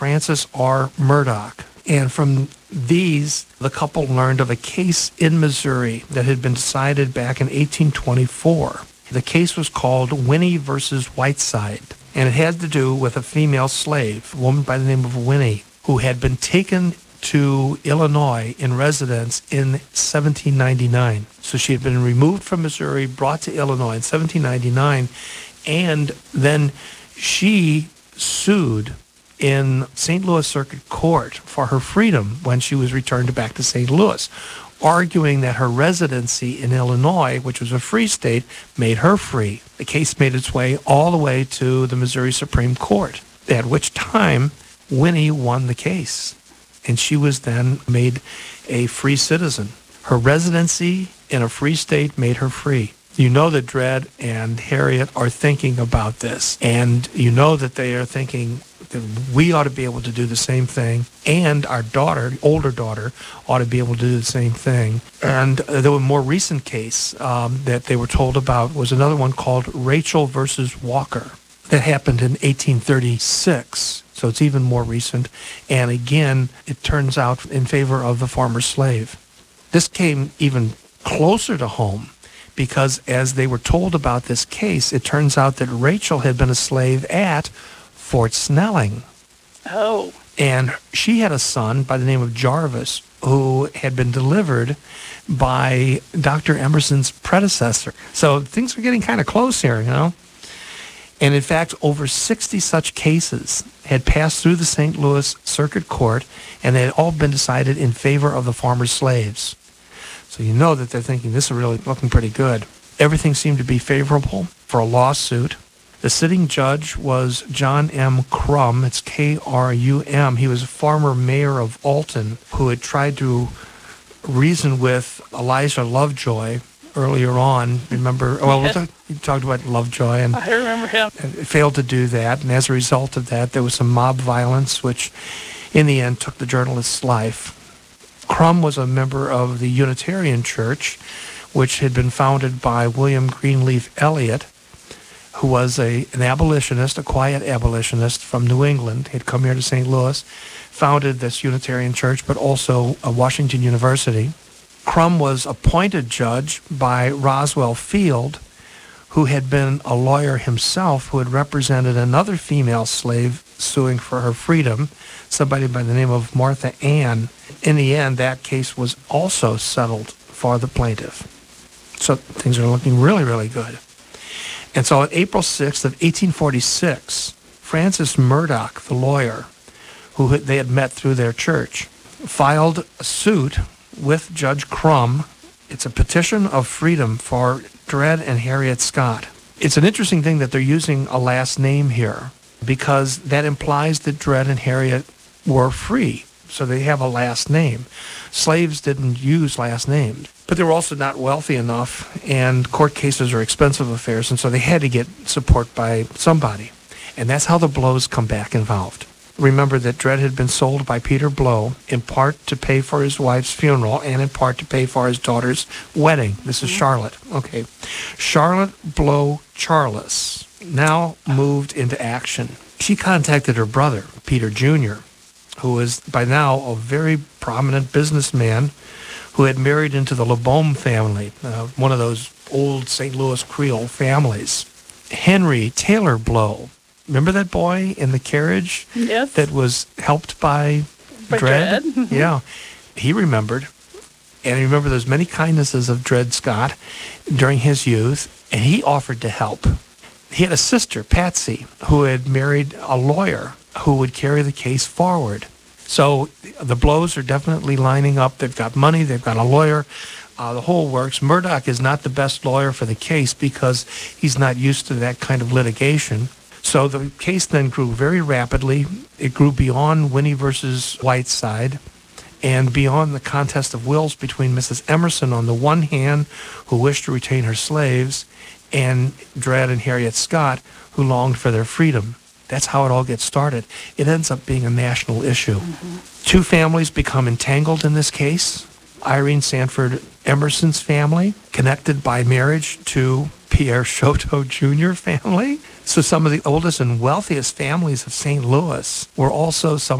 Francis R. Murdoch. And from these, the couple learned of a case in Missouri that had been decided back in 1824. The case was called Winnie versus Whiteside, and it had to do with a female slave, a woman by the name of Winnie, who had been taken to Illinois in residence in 1799. So she had been removed from Missouri, brought to Illinois in 1799, and then she sued in St. Louis Circuit Court for her freedom when she was returned back to St. Louis, arguing that her residency in Illinois, which was a free state, made her free. The case made its way all the way to the Missouri Supreme Court, at which time Winnie won the case, and she was then made a free citizen. Her residency in a free state made her free. You know that Dred and Harriet are thinking about this, and you know that they are thinking that we ought to be able to do the same thing, and our daughter, older daughter, ought to be able to do the same thing. And there was a more recent case that they were told about was another one called Rachel versus Walker that happened in 1836. So it's even more recent. And again, it turns out in favor of the former slave. This came even closer to home because as they were told about this case, it turns out that Rachel had been a slave at Fort Snelling. Oh. And she had a son by the name of Jarvis who had been delivered by Dr. Emerson's predecessor. So things are getting kind of close here, you know. And in fact, over 60 such cases had passed through the St. Louis Circuit Court, and they had all been decided in favor of the former slaves. So you know that they're thinking this is really looking pretty good. Everything seemed to be favorable for a lawsuit. The sitting judge was John M. Crum. It's K-R-U-M. He was a former mayor of Alton who had tried to reason with Elijah Lovejoy earlier on. Remember? Well, Yes. we talked about Lovejoy, and I remember him. it failed to do that. And as a result of that, there was some mob violence, which in the end took the journalist's life. Crum was a member of the Unitarian Church, which had been founded by William Greenleaf Eliot, who was an abolitionist, a quiet abolitionist from New England. He had come here to St. Louis, founded this Unitarian Church, but also Washington University. Crum was appointed judge by Roswell Field, who had been a lawyer himself, who had represented another female slave suing for her freedom, somebody by the name of Martha Ann. In the end, that case was also settled for the plaintiff. So things are looking really, really good. And so on April 6th of 1846, Francis Murdoch, the lawyer, who they had met through their church, filed a suit with Judge Crum. It's a petition of freedom for Dred and Harriet Scott. It's an interesting thing that they're using a last name here because that implies that Dred and Harriet were free. So they have a last name. Slaves didn't use last names. But they were also not wealthy enough, and court cases are expensive affairs, and so they had to get support by somebody. And that's how the Blows come back involved. Remember that Dred had been sold by Peter Blow in part to pay for his wife's funeral and in part to pay for his daughter's wedding. This is Charlotte. Okay. Charlotte Blow Charles now moved into action. She contacted her brother, Peter Jr., who was by now a very prominent businessman who had married into the LeBaume family, one of those old St. Louis Creole families. Henry Taylor Blow. Remember that boy in the carriage? Yes. That was helped by Dred? Yeah. He remembered. And he remembered those many kindnesses of Dred Scott during his youth, and he offered to help. He had a sister, Patsy, who had married a lawyer who would carry the case forward. So the Blows are definitely lining up. They've got money. They've got a lawyer. The whole works. Murdoch is not the best lawyer for the case because he's not used to that kind of litigation. So the case then grew very rapidly. It grew beyond Winnie versus Whiteside and beyond the contest of wills between Mrs. Emerson on the one hand, who wished to retain her slaves, and Dred and Harriet Scott, who longed for their freedom. That's how it all gets started. It ends up being a national issue. Mm-hmm. Two families become entangled in this case. Irene Sanford Emerson's family, connected by marriage to Pierre Choteau Jr. family. So some of the oldest and wealthiest families of St. Louis were also some